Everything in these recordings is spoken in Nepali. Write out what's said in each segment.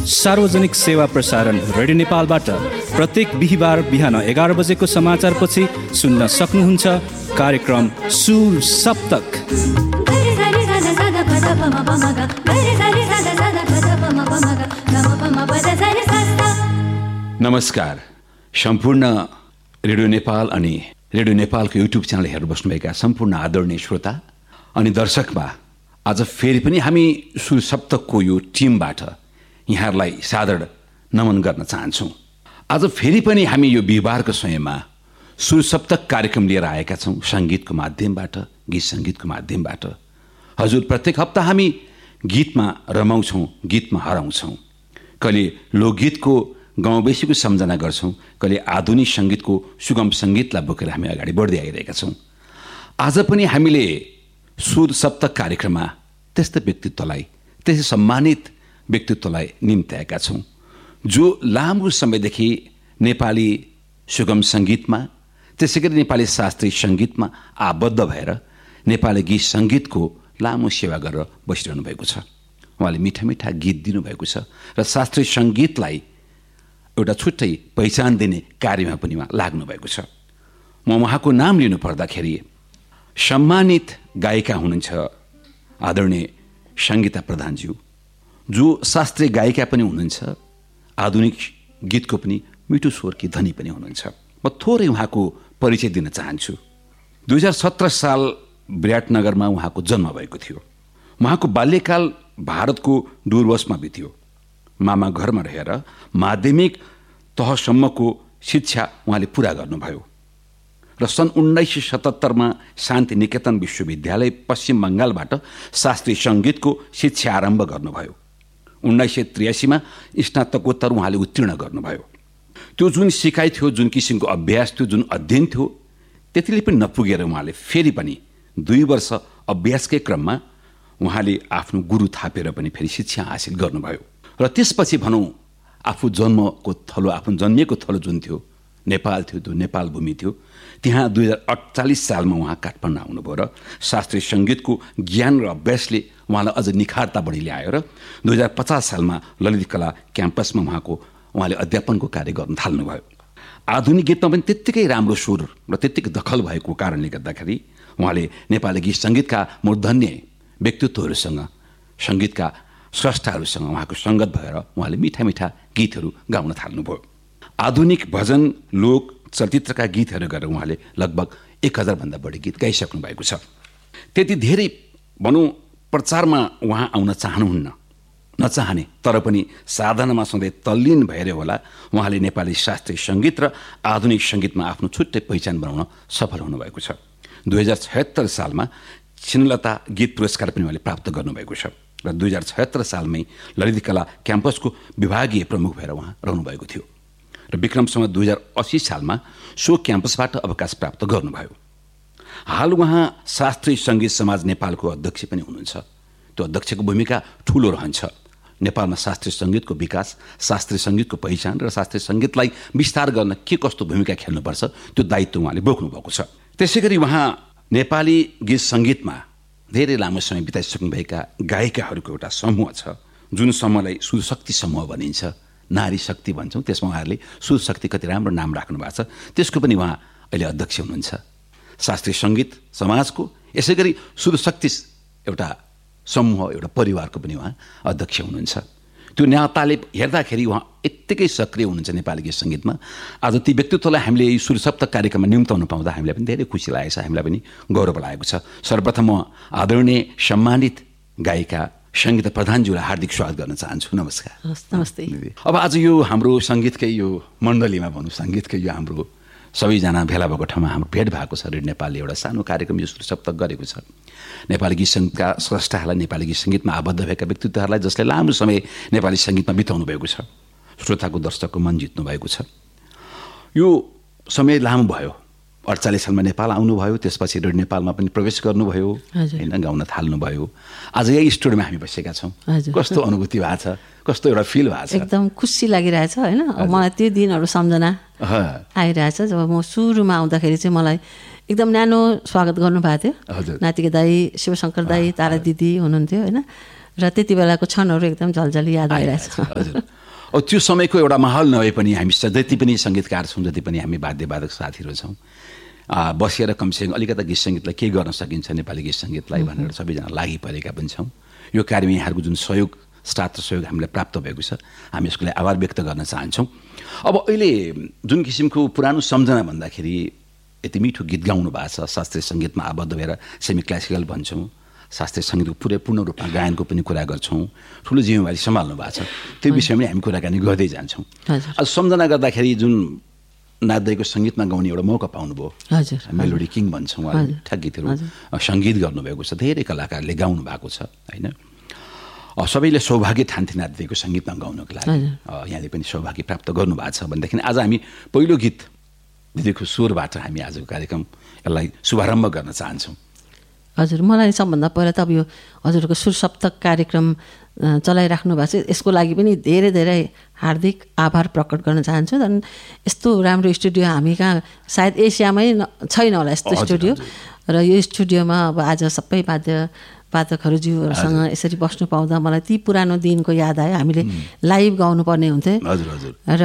सार्वजनिक सेवा प्रसारण रेडियो नेपालबाट प्रत्येक बिहीबार बिहान 11 बजेको समाचारपछि सुन्न सक्नुहुन्छ कार्यक्रम सुर सप्तक। नमस्कार। सम्पूर्ण रेडियो नेपाल अनि रेडियो नेपालको युट्युब च्यानल हेरेर बस्नुभएका सम्पूर्ण आदरणीय श्रोता अनि दर्शकमा आज फेरि पनि हामी सुर सप्तकको यो टिमबाट यहाँहरूलाई सादर नमन गर्न चाहन्छौँ। आज फेरि पनि हामी यो बिहीबारको समयमा सुर सप्तक कार्यक्रम लिएर आएका छौँ, सङ्गीतको माध्यमबाट, गीत सङ्गीतको माध्यमबाट। हजुर, प्रत्येक हप्ता हामी गीतमा रमाउँछौँ, गीतमा हराउँछौँ। कहिले लोकगीतको गाउँबेसीको सम्झना गर्छौँ, कहिले आधुनिक सङ्गीतको सुगम सङ्गीतलाई बोकेर हामी अगाडि बढ्दै आइरहेका छौँ। आज पनि हामीले सुर सप्तक कार्यक्रममा त्यस्तो व्यक्तित्वलाई, त्यसै सम्मानित व्यक्तित्वलाई निम्त्याएका छौँ जो लामो समयदेखि नेपाली सुगम सङ्गीतमा, त्यसै गरी नेपाली शास्त्रीय सङ्गीतमा आबद्ध भएर नेपाली गीत सङ्गीतको लामो सेवा गरेर बसिरहनु भएको छ। उहाँले मिठा मिठा गीत दिनुभएको छ र शास्त्रीय सङ्गीतलाई एउटा छुट्टै पहिचान दिने कार्यमा पनि उहाँ लाग्नु भएको छ। म उहाँको नाम लिनु पर्दाखेरि सम्मानित गायिका हुनुहुन्छ आदरणीय सङ्गीता प्रधानज्यू, जो शास्त्रीय गायिका पनि हुनुहुन्छ, आधुनिक गीतको पनि मिठो स्वरकी धनी पनि हुनुहुन्छ। म थोरै उहाँको परिचय दिन चाहन्छु। 2017 साल विराटनगरमा उहाँको जन्म भएको थियो। उहाँको बाल्यकाल भारतको डुवर्समा बित्यो। मामा घरमा रहेर माध्यमिक तहसम्मको शिक्षा उहाँले पुरा गर्नुभयो र सन् 1977 शान्ति निकेतन विश्वविद्यालय पश्चिम बङ्गालबाट शास्त्रीय सङ्गीतको शिक्षा आरम्भ गर्नुभयो। 1983 स्नातकोत्तर उहाँले उत्तीर्ण गर्नुभयो। त्यो जुन सिकाइ थियो, जुन किसिमको अभ्यास थियो, जुन अध्ययन थियो, त्यतिले पनि नपुगेर उहाँले फेरि पनि 2 वर्ष अभ्यासकै क्रममा उहाँले आफ्नो गुरु थापेर पनि फेरि शिक्षा हासिल गर्नुभयो र त्यसपछि भनौँ आफू जन्मको थलो, आफू जन्मिएको थलो जुन थियो नेपाल थियो, त्यो नेपाल भूमि थियो, त्यहाँ 2048 सालमा उहाँ काठमाडौँ आउनुभयो र शास्त्रीय सङ्गीतको ज्ञान र अभ्यासले उहाँलाई अझ निखारता बढी ल्यायो र 2050 सालमा ललित कला क्याम्पसमा उहाँले अध्यापनको कार्य गर्न थाल्नुभयो। आधुनिक गीतमा पनि त्यत्तिकै राम्रो सुर र त्यत्तिकै दखल भएको कारणले गर्दाखेरि उहाँले नेपाली गीत सङ्गीतका मूर्धन्य व्यक्तित्वहरूसँग, सङ्गीतका स्रष्टाहरूसँग उहाँको सङ्गत भएर उहाँले मिठा मिठा गीतहरू गाउन थाल्नुभयो। आधुनिक भजन, लोक, चलचित्रका गीतहरू गरेर उहाँले लगभग 1000 भन्दा बढी गीत गाइसक्नु भएको छ। त्यति धेरै भनौँ प्रचारमा उहाँ आउन चाहनुहुन्न, नचाहने, तर पनि साधनामा सधैँ तल्लीन भएर होला उहाँले नेपाली शास्त्रीय सङ्गीत र आधुनिक सङ्गीतमा आफ्नो छुट्टै पहिचान बनाउन सफल हुनुभएको छ। 2076 सालमा छिनलता गीत पुरस्कार पनि उहाँले प्राप्त गर्नुभएको छ र 2076 सालमै ललित कला क्याम्पसको विभागीय प्रमुख भएर उहाँ रहनुभएको थियो र विक्रमसँग 2080 सालमा सो क्याम्पसबाट अवकाश प्राप्त गर्नुभयो। हाल उहाँ शास्त्रीय सङ्गीत समाज नेपालको अध्यक्ष पनि हुनुहुन्छ। त्यो अध्यक्षको भूमिका ठुलो रहन्छ। नेपालमा शास्त्रीय सङ्गीतको विकास, शास्त्रीय सङ्गीतको पहिचान र शास्त्रीय सङ्गीतलाई विस्तार गर्न के कस्तो भूमिका खेल्नुपर्छ त्यो दायित्व उहाँले बोक्नुभएको छ। त्यसै गरी उहाँ नेपाली गीत सङ्गीतमा धेरै लामो समय बिताइसक्नुभएका गायिकाहरूको एउटा समूह छ, जुन समूहलाई सुरशक्ति समूह भनिन्छ, नारी शक्ति भन्छौँ। त्यसमा उहाँहरूले सुरशक्ति, कति राम्रो नाम राख्नु भएको छ, त्यसको पनि उहाँ अहिले अध्यक्ष हुनुहुन्छ शास्त्रीय सङ्गीत समाजको। यसै गरी सुरशक्ति एउटा समूह, एउटा परिवारको पनि उहाँ अध्यक्ष हुनुहुन्छ। त्यो नाताले हेर्दाखेरि उहाँ यत्तिकै सक्रिय हुनुहुन्छ नेपाली गीत सङ्गीतमा। आज ती व्यक्तित्वलाई हामीले यो सुर सप्तक कार्यक्रममा निम्ताउनु पाउँदा हामीलाई पनि धेरै खुसी लागेको छ, हामीलाई पनि गौरव लागेको छ। सर्वप्रथम म आदरणीय सम्मानित गायिका सङ्गीता प्रधानज्यूलाई हार्दिक स्वागत गर्न चाहन्छु। नमस्कार। नमस्ते। अब आज यो हाम्रो सङ्गीतकै यो मण्डलीमा भनौँ, सङ्गीतकै यो हाम्रो सबैजना भेला भएको ठाउँमा हाम्रो भेट भएको छ। रेडियो नेपालले एउटा सानो कार्यक्रम यो सुर सप्तक गरेको छ। नेपाली गीत सङ्गीतका स्रष्टाहरूलाई, नेपाली गीत सङ्गीतमा आबद्ध भएका व्यक्तित्वहरूलाई, जसले लामो समय नेपाली सङ्गीतमा बिताउनु भएको छ, श्रोताको दर्शकको मन जित्नु भएको छ। यो समय लामो भयो। 48 सालमा नेपाल आउनुभयो, त्यसपछि रेडियो नेपालमा पनि प्रवेश गर्नुभयो, होइन, गाउन थाल्नुभयो। आज यही स्टुडियोमा हामी बसेका छौँ। कस्तो अनुभूति भएको छ, कस्तो एउटा फिल भएको छ? एकदम खुसी लागिरहेछ, होइन। मलाई त्यो दिनहरू सम्झना आइरहेछ जब म सुरुमा आउँदाखेरि चाहिँ मलाई एकदम न्यानो स्वागत गर्नुभएको थियो। नातिका दाई, शिवशङ्कर दाई, तारा दिदी हुनुहुन्थ्यो, होइन। र त्यति बेलाको क्षणहरू एकदम झलझली याद आइरहेछ। हजुर त्यो समयको एउटा माहौल नभए पनि हामी जति पनि सङ्गीतकार छौँ, जति पनि हामी वाद्यवादक साथीहरू छौँ, बसेर कमसेकम अलिकता गीत सङ्गीतलाई के गर्न सकिन्छ नेपाली गीत सङ्गीतलाई भनेर सबैजना लागि परेका पनि छौँ। यो कार्यमा यहाँहरूको जुन सहयोग, साथ र सहयोग हामीलाई प्राप्त भएको छ, हामी यसको लागि आभार व्यक्त गर्न चाहन्छौँ। अब अहिले जुन किसिमको पुरानो सम्झना भन्दाखेरि यति मिठो गीत गाउनु भएको छ, शास्त्रीय सङ्गीतमा आबद्ध भएर सेमी क्लासिकल भन्छौँ, शास्त्रीय सङ्गीतको पूर्ण रूपमा गायनको पनि कुरा गर्छौँ, ठुलो जिम्मेवारी सम्हाल्नु भएको छ, त्यो विषयमा हामी कुराकानी गर्दै जान्छौँ। अब सम्झना गर्दाखेरि जुन नाच्दैको सङ्गीतमा गाउने एउटा मौका पाउनुभयो, मेलोडी किङ भन्छौँ, मिठा गीतहरू सङ्गीत गर्नुभएको छ, धेरै कलाकारले गाउनु भएको छ होइन। सबैले सौभाग्य ठान्थे नाच्दैको सङ्गीतमा गाउनको लागि, यहाँले पनि सौभाग्य प्राप्त गर्नुभएको छ भनेदेखि आज हामी पहिलो गीत दिदीको स्वरबाट हामी आजको कार्यक्रम यसलाई शुभारम्भ गर्न चाहन्छौँ। हजुर, मलाई सबभन्दा पहिला त अब यो हजुरको सुर सप्तक कार्यक्रम चलाइराख्नु भएको छ, यसको लागि पनि धेरै धेरै हार्दिक आभार प्रकट गर्न चाहन्छु। झन् यस्तो राम्रो स्टुडियो हामी कहाँ सायद एसियामै छैन होला यस्तो स्टुडियो, र यो स्टुडियोमा अब आज सबै वादकहरूज्यूहरूसँग यसरी बस्नु पाउँदा मलाई ती पुरानो दिनको याद आयो। हामीले लाइभ गाउनुपर्ने हुन्थ्यो र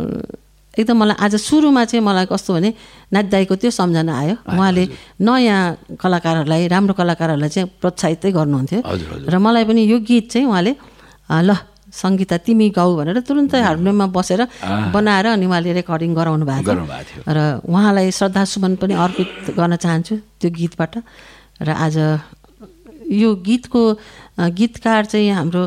एकदम मलाई आज सुरुमा चाहिँ मलाई कस्तो भने नाच्दाईको त्यो सम्झना आयो। उहाँले नयाँ कलाकारहरूलाई, राम्रो कलाकारहरूलाई चाहिँ प्रोत्साहितै गर्नुहुन्थ्यो र मलाई पनि यो गीत चाहिँ उहाँले ल सङ्गीता तिमी गाऊ भनेर तुरुन्तै हार्मोनियममा बसेर बनाएर अनि उहाँले रेकर्डिङ गराउनु भएको थियो र उहाँलाई श्रद्धासुमन पनि अर्पित गर्न चाहन्छु त्यो गीतबाट। र आज यो गीतको गीतकार चाहिँ हाम्रो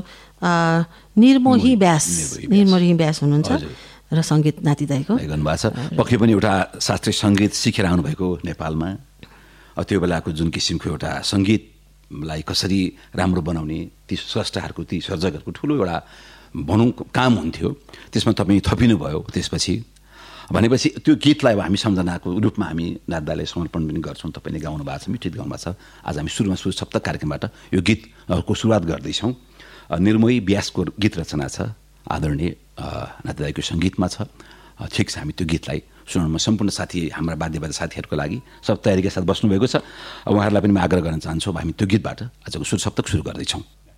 निर्मोही व्यास हुनुहुन्छ र सङ्गीत नातिदाईको गर्नुभएको छ। पक्कै पनि एउटा शास्त्रीय सङ्गीत सिकेर आउनुभएको नेपालमा, त्यो बेलाको जुन किसिमको एउटा सङ्गीतलाई कसरी राम्रो बनाउने ती स्रष्टाहरूको, ती सर्जकहरूको ठुलो एउटा भनौँ काम हुन्थ्यो, त्यसमा तपाईँ थपिनुभयो। त्यसपछि भनेपछि त्यो गीतलाई अब हामी सम्झनाको रूपमा हामी नाच्दालाई समर्पण पनि गर्छौँ। तपाईँले गाउनु भएको छ, मिठो गाउनु भएको छ। आज हामी सुरुमा सुरु सप्तक कार्यक्रमबाट यो गीतको सुरुवात गर्दैछौँ। निर्मोही व्यासको गीत रचना छ, आदरणीय नातिदाईको सङ्गीतमा छ। ठिक छ, हामी त्यो गीतलाई सुनाउनमा सम्पूर्ण साथी, हाम्रा वाद्यवादक साथीहरूको लागि सब तयारीका साथ बस्नुभएको छ। उहाँहरूलाई पनि म आग्रह गर्न चाहन्छु, हामी त्यो गीतबाट आजको सुर सप्तक सुरु गर्दैछौँ।